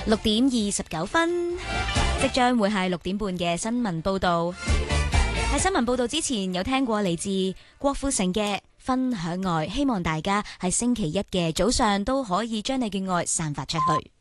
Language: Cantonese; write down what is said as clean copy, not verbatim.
6:29，即將會係6點半嘅新聞報道。喺新聞報道之前，有聽過嚟自郭富城嘅分享愛，希望大家喺星期一嘅早上都可以將你嘅愛散發出去。